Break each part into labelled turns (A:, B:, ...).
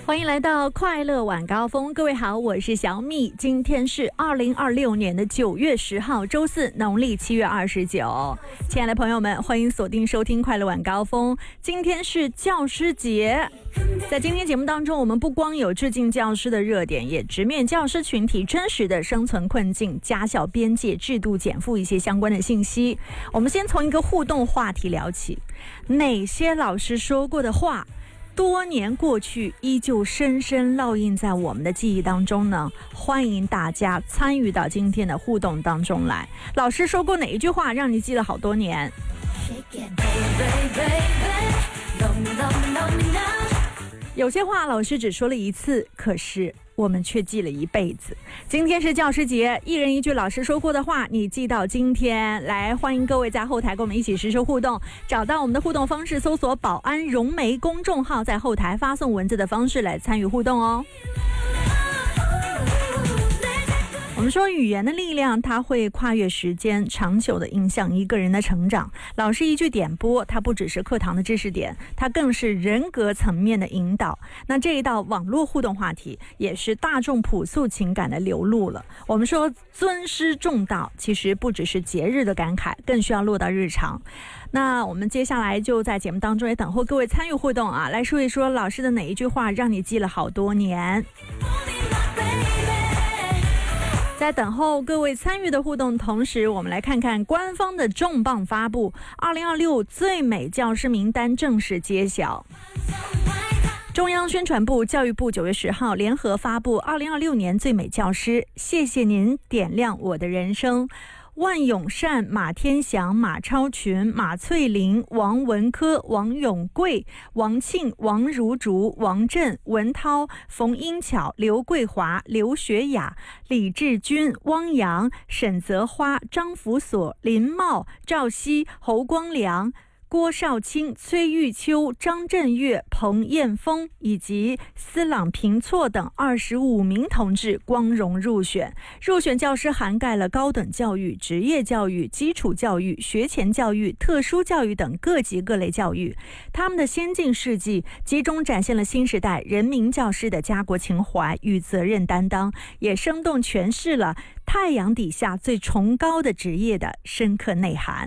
A: 欢迎来到快乐晚高峰，各位好，我是小米。今天是2026年的9月10号，周四，农历7月29。亲爱的朋友们，欢迎锁定收听快乐晚高峰。今天是教师节，在今天节目当中，我们不光有致敬教师的热点，也直面教师群体真实的生存困境、家校边界制度减负一些相关的信息。我们先从一个互动话题聊起，哪些老师说过的话多年过去依旧深深烙印在我们的记忆当中呢？欢迎大家参与到今天的互动当中来。老师说过哪一句话让你记了好多年？有些话老师只说了一次，可是我们却记了一辈子。今天是教师节，一人一句老师说过的话，你记到今天。来，欢迎各位在后台跟我们一起实时互动，找到我们的互动方式，搜索保安融媒公众号，在后台发送文字的方式来参与互动哦。我们说语言的力量，它会跨越时间，长久的影响一个人的成长。老师一句点拨，它不只是课堂的知识点，它更是人格层面的引导。那这一道网络互动话题，也是大众朴素情感的流露了。我们说尊师重道，其实不只是节日的感慨，更需要落到日常。那我们接下来就在节目当中也等候各位参与互动啊，来说一说老师的哪一句话让你记了好多年。在等候各位参与的互动同时，我们来看看官方的重磅发布，2026最美教师名单正式揭晓。中央宣传部、教育部9月10号联合发布2026年最美教师，谢谢您点亮我的人生。万永善、马天祥、马超群、马翠玲、王文科、王永贵、王庆、王如竹、王震、文涛、冯英巧、刘桂华、刘学雅、李志军、汪洋、沈泽花、张福所、林茂、赵熙、侯光良、郭少卿、崔玉秋、张震岳、彭彦峰以及司朗平措等25名同志光荣入选。入选教师涵盖了高等教育、职业教育、基础教育、学前教育、特殊教育等各级各类教育。他们的先进事迹集中展现了新时代人民教师的家国情怀与责任担当，也生动诠释了太阳底下最崇高的职业的深刻内涵。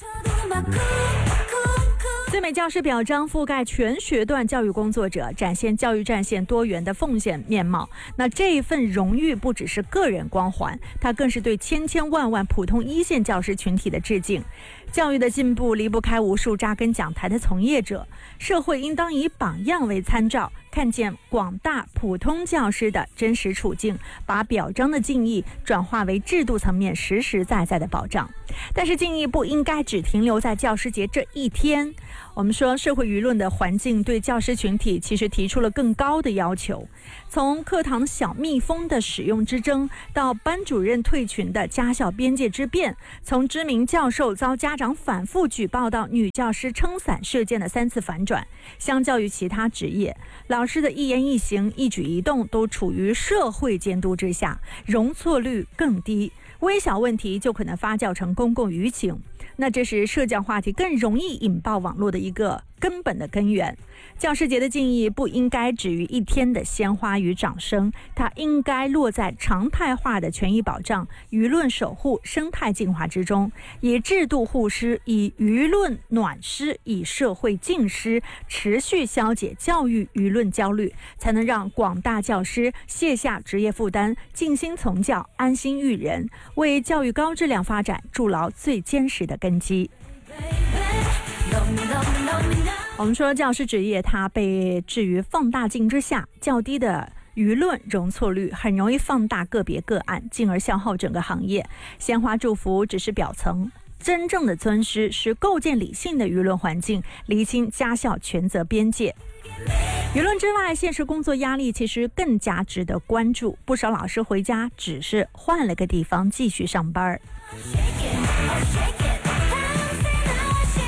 A: 最美教师表彰覆盖全学段教育工作者，展现教育战线多元的奉献面貌。那这一份荣誉不只是个人光环，它更是对千千万万普通一线教师群体的致敬。教育的进步离不开无数扎根讲台的从业者，社会应当以榜样为参照，看见广大普通教师的真实处境，把表彰的敬意转化为制度层面实实在在的保障。但是敬意不应该只停留在教师节这一天。我们说社会舆论的环境对教师群体其实提出了更高的要求，从课堂小蜜蜂的使用之争，到班主任退群的家校边界之变，从知名教授遭家长反复举报到女教师撑伞事件的3次反转。相较于其他职业，老师的一言一行、一举一动都处于社会监督之下，容错率更低，微小问题就可能发酵成公共舆情。那这是社交话题更容易引爆网络的一个根本的根源。教师节的敬意不应该止于一天的鲜花与掌声，它应该落在常态化的权益保障、舆论守护、生态净化之中，以制度护师，以舆论暖师，以社会净师，持续消解教育舆论焦虑，才能让广大教师卸下职业负担，尽心从教，安心育人，为教育高质量发展筑牢最坚实的根基。我们说教师职业它被置于放大镜之下，较低的舆论容错率很容易放大个别个案，进而消耗整个行业。鲜花祝福只是表层，真正的尊师是构建理性的舆论环境，厘清家校权责边界。舆论之外，现实工作压力其实更加值得关注。不少老师回家只是换了个地方继续上班。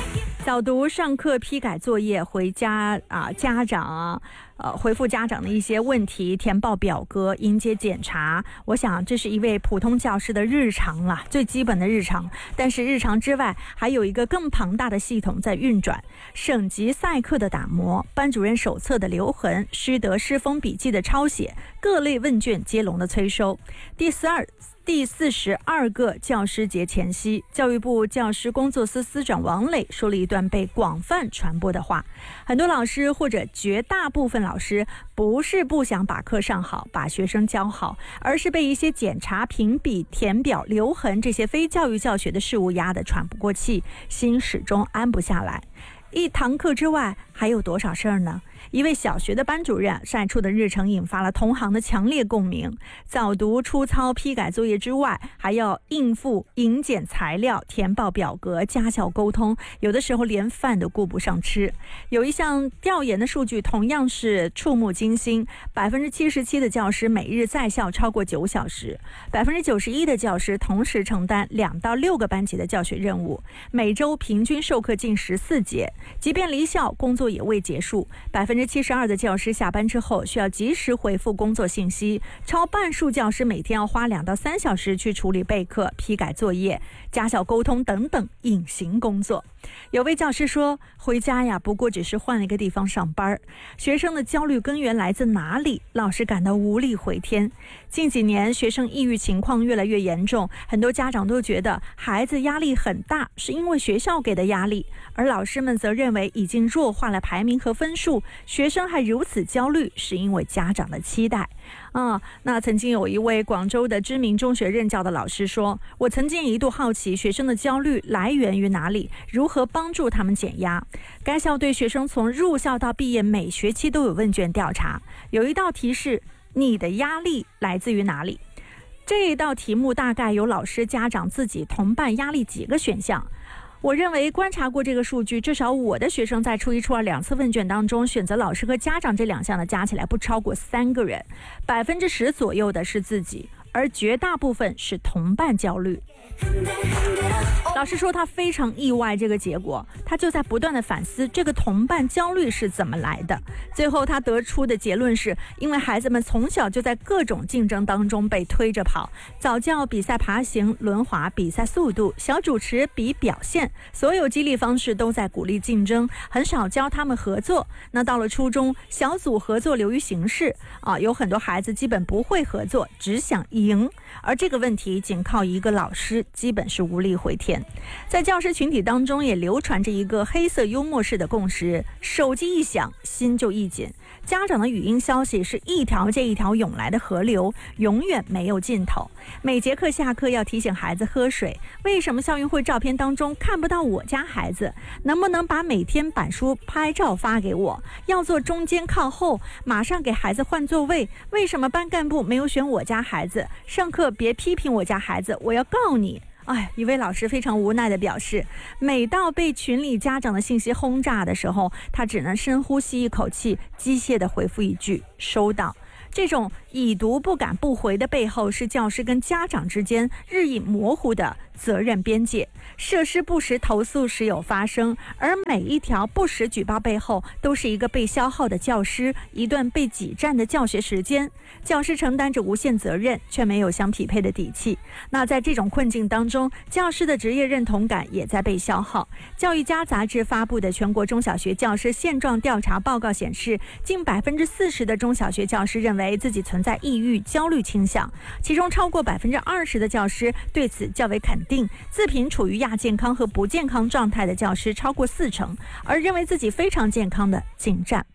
A: 早读、上课、批改作业、回家家长回复家长的一些问题，填报表格，迎接检查。我想这是一位普通教师的日常了，最基本的日常。但是日常之外，还有一个更庞大的系统在运转：省级赛课的打磨，班主任手册的留痕，师德师风笔记的抄写，各类问卷接龙的催收。第42个教师节前夕，教育部教师工作司司长王磊说了一段被广泛传播的话。很多老师或者绝大部分老师不是不想把课上好，把学生教好，而是被一些检查、评比、填表、留痕这些非教育教学的事物压得喘不过气，心始终安不下来。一堂课之外还有多少事儿呢？一位小学的班主任晒出的日程引发了同行的强烈共鸣。早读、出操、批改作业之外，还要应付迎检材料、填报表格、家校沟通，有的时候连饭都顾不上吃。有一项调研的数据同样是触目惊心，77%的教师每日在校超过9小时，91%的教师同时承担2到6个班级的教学任务，每周平均授课近14节。即便离校，工作也未结束，72%的教师下班之后需要及时回复工作信息，超半数教师每天要花2到3小时去处理备课、批改作业、家校沟通等等隐形工作。有位教师说，回家呀不过只是换了一个地方上班。学生的焦虑根源来自哪里？老师感到无力回天。近几年学生抑郁情况越来越严重，很多家长都觉得孩子压力很大，是因为学校给的压力，而老师们则认为已经弱化了排名和分数，学生还如此焦虑，是因为家长的期待。那曾经有一位广州的知名中学任教的老师说，我曾经一度好奇学生的焦虑来源于哪里，如何帮助他们减压。该校对学生从入校到毕业每学期都有问卷调查，有一道题是你的压力来自于哪里。这一道题目大概有老师、家长自己同伴压力几个选项。我认为观察过这个数据，至少我的学生在初一、初二2次问卷当中，选择老师和家长这2项的加起来不超过3个人，10%左右的是自己，而绝大部分是同伴焦虑。老师说他非常意外这个结果，他就在不断的反思这个同伴焦虑是怎么来的。最后他得出的结论是，因为孩子们从小就在各种竞争当中被推着跑，早教比赛爬行，轮滑比赛速度，小主持比表现，所有激励方式都在鼓励竞争，很少教他们合作。那到了初中，小组合作流于形式有很多孩子基本不会合作，只想赢，而这个问题仅靠一个老师基本是无力回天。在教师群体当中也流传着一个黑色幽默式的共识，手机一响心就一紧，家长的语音消息是一条接一条涌来的河流，永远没有尽头。每节课下课要提醒孩子喝水，为什么校运会照片当中看不到我家孩子？能不能把每天板书拍照发给我？要坐中间靠后，马上给孩子换座位，为什么班干部没有选我家孩子？上课别批评我家孩子，我要告你。一位老师非常无奈地表示，每到被群里家长的信息轰炸的时候，他只能深呼吸一口气，机械地回复一句收到。这种已读不敢不回的背后，是教师跟家长之间日益模糊的责任边界。设施不实投诉时有发生，而每一条不实举报背后都是一个被消耗的教师，一段被挤占的教学时间。教师承担着无限责任，却没有相匹配的底气。那在这种困境当中，教师的职业认同感也在被消耗。教育家杂志发布的全国中小学教师现状调查报告显示，近40%的中小学教师认为自己存在抑郁、焦虑倾向，其中超过20%的教师对此较为肯定，自评处于亚健康和不健康状态的教师超过40%，而认为自己非常健康的仅占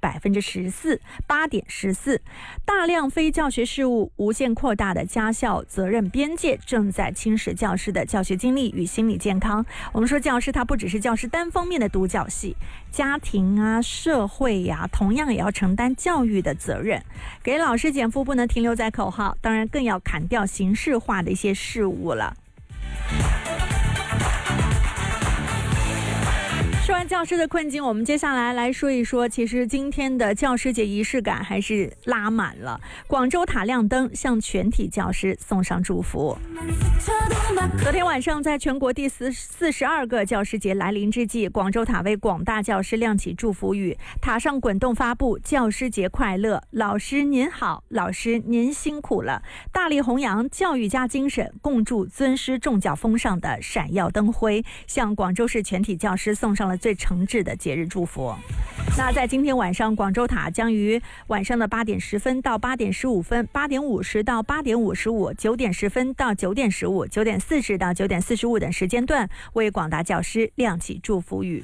A: 8.14%。大量非教学事务无限扩大的家校责任边界，正在侵蚀教师的教学经历与心理健康。我们说教师他不只是教师单方面的独角戏，家庭社会同样也要承担教育的责任。给老师减负不能停留在口号，当然更要砍掉形式化的一些事物了。 说完教师的困境，我们接下来说一说，其实今天的教师节仪式感还是拉满了。广州塔亮灯，向全体教师送上祝福。昨天晚上，在全国第42个教师节来临之际，广州塔为广大教师亮起祝福语，塔上滚动发布教师节快乐，老师您好，老师您辛苦了，大力弘扬教育家精神，共筑尊师重教风尚的闪耀灯辉，向广州市全体教师送上了最诚挚的节日祝福。那在今天晚上，广州塔将于晚上的8点10分到8点15分、8点50到8点55、9点10分到9点15、9点40到9点45等时间段，为广大教师亮起祝福语。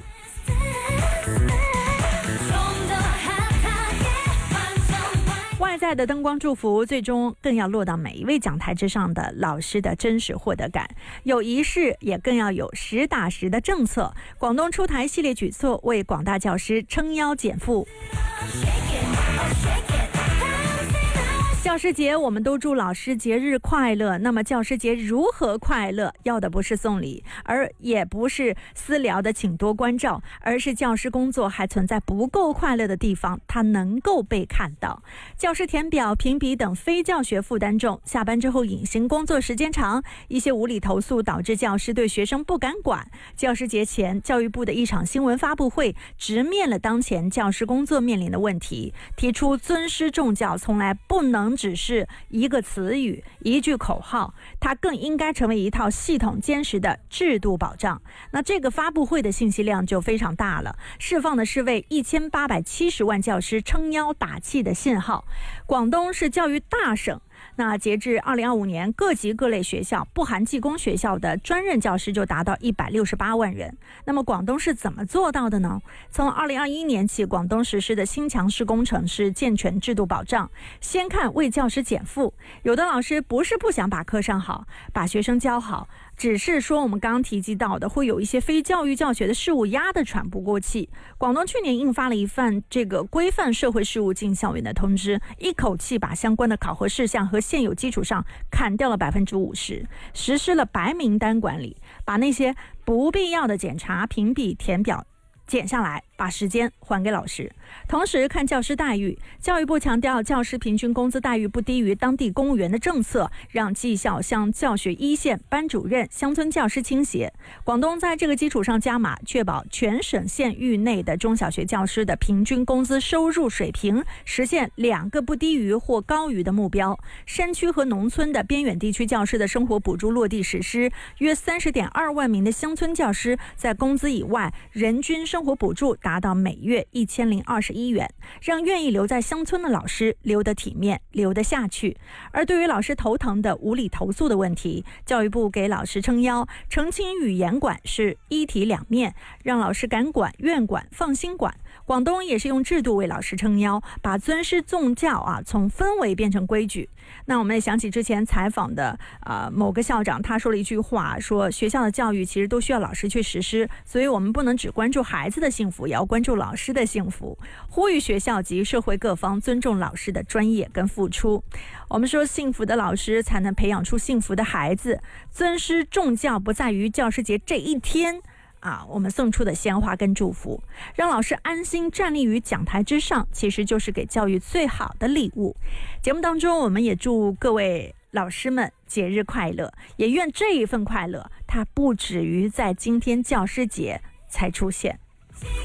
A: 外在的灯光祝福，最终更要落到每一位讲台之上的老师的真实获得感。有仪式，也更要有实打实的政策。广东出台系列举措，为广大教师撑腰减负。教师节，我们都祝老师节日快乐。那么教师节如何快乐？要的不是送礼，也不是私聊的请多关照，而是教师工作还存在不够快乐的地方，它能够被看到。教师填表、评比等非教学负担重，下班之后隐形工作时间长，一些无理投诉导致教师对学生不敢管。教师节前，教育部的一场新闻发布会直面了当前教师工作面临的问题，提出尊师重教从来不能只是一个词语、一句口号，它更应该成为一套系统坚实的制度保障。那这个发布会的信息量就非常大了，释放的是为1870万教师撑腰打气的信号。广东是教育大省，那截至2025年，各级各类学校不含技工学校的专任教师就达到168万人。那么广东是怎么做到的呢？从2021年起，广东实施的新强势工程是健全制度保障。先看为教师减负，有的老师不是不想把课上好，把学生教好，只是说我们刚刚提及到的，会有一些非教育教学的事务压得喘不过气。广东去年印发了一份这个规范社会事务进校园的通知，一口气把相关的考核事项和现有基础上砍掉了50%，实施了白名单管理，把那些不必要的检查、评比、填表减下来，把时间还给老师。同时看教师待遇，教育部强调教师平均工资待遇不低于当地公务员的政策，让绩效向教学一线、班主任、乡村教师倾斜。广东在这个基础上加码，确保全省县域内的中小学教师的平均工资收入水平实现2个不低于或高于的目标。山区和农村的边远地区教师的生活补助落地实施，约30.2万名的乡村教师在工资以外，人均生活补助达到每月1021元，让愿意留在乡村的老师留得体面，留得下去。而对于老师头疼的无理投诉的问题，教育部给老师撑腰，澄清与严管是一体两面，让老师敢管、愿管、放心管。广东也是用制度为老师撑腰，把尊师重教从氛围变成规矩。那我们也想起之前采访的某个校长，他说了一句话，说学校的教育其实都需要老师去实施，所以我们不能只关注孩子的幸福，也要关注老师的幸福。呼吁学校及社会各方尊重老师的专业跟付出。我们说幸福的老师才能培养出幸福的孩子，尊师重教不在于教师节这一天我们送出的鲜花跟祝福，让老师安心站立于讲台之上，其实就是给教育最好的礼物。节目当中，我们也祝各位老师们节日快乐，也愿这一份快乐它不止于在今天教师节才出现。